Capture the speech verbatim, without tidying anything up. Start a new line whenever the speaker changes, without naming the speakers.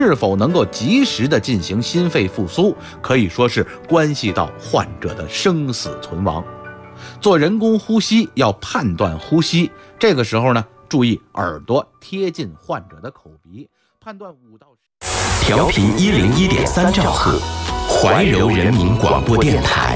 是否能够及时的进行心肺复苏，可以说是关系到患者的生死存亡。做人工呼吸要判断呼吸，这个时候呢，注意耳朵贴近患者的口鼻，判断五到十。
调频一零一点三兆赫，怀柔人民广播电台。